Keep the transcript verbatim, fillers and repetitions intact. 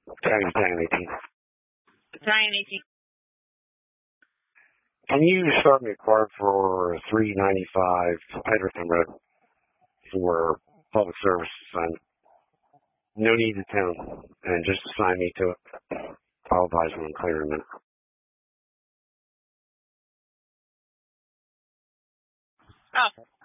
Battalion, Battalion eighteen. Battalion eighteen. Can you start me a card for three ninety-five Edgerton Road for public service assignment? No need to town, and just assign me to it. I'll advise when I'm clear in a minute. Oh.